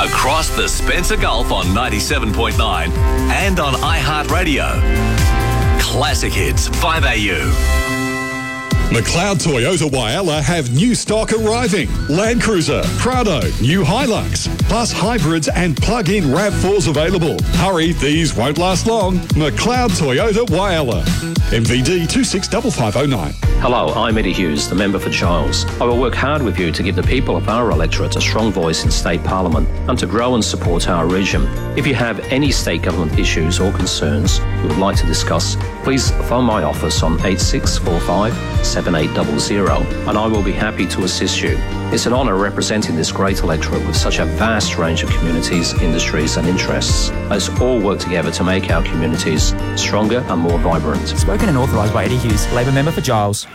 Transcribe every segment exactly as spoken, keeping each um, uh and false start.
across the Spencer Gulf on ninety-seven point nine and on iHeartRadio. Classic Hits five A U. McLeod Toyota Whyalla have new stock arriving. Land Cruiser, Prado, new Hilux, plus hybrids and plug-in RAV fours available. Hurry, these won't last long. McLeod Toyota Whyalla. M V D two six five five zero nine. Hello, I'm Eddie Hughes, the member for Giles. I will work hard with you to give the people of our electorate a strong voice in State Parliament and to grow and support our region. If you have any state government issues or concerns you would like to discuss, please phone my office on eight six four five seven eight zero zero and I will be happy to assist you. It's an honour representing this great electorate with such a vast range of communities, industries and interests. Let's all work together to make our communities stronger and more vibrant. Spoken and authorised by Eddie Hughes, Labor member for Giles.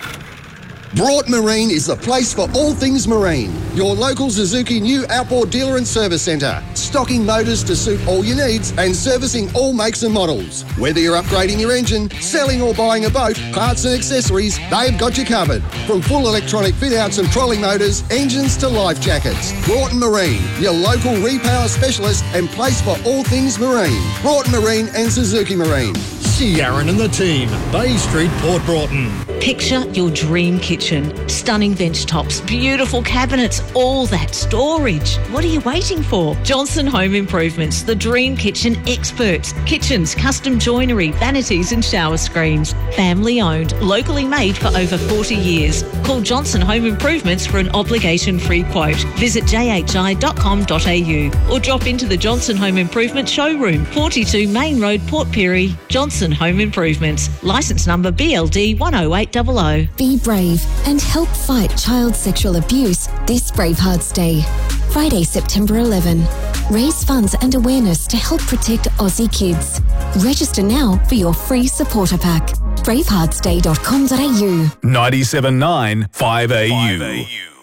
Brought Marine is the place for all things marine. Your local Suzuki new outboard dealer and service centre. Stocking motors to suit all your needs and servicing all makes and models. Whether you're upgrading your engine, selling or buying a boat, parts and accessories, they've got you covered. From full electronic fit-outs and trolling motors, engines to life jackets. Broughton Marine, your local repower specialist and place for all things marine. Broughton Marine and Suzuki Marine. See Aaron and the team, Bay Street, Port Broughton. Picture your dream kitchen. Stunning bench tops, beautiful cabinets, all that storage. What are you waiting for? Johnson Home Improvements, the dream kitchen experts. Kitchens, custom joinery, vanities and shower screens. Family owned, locally made for over forty years. Call Johnson Home Improvements for an obligation-free quote. Visit j h i dot com dot a u or drop into the Johnson Home Improvement showroom, forty-two Main Road, Port Pirie. Johnson Home Improvements. Licence number B L D one oh eight zero zero. Be brave and help fight child sexual abuse this Bravehearts Day. Friday, September eleventh. Raise funds and awareness to help protect Aussie kids. Register now for your free supporter pack. bravehearts day dot com dot a u. ninety-seven point nine five A U.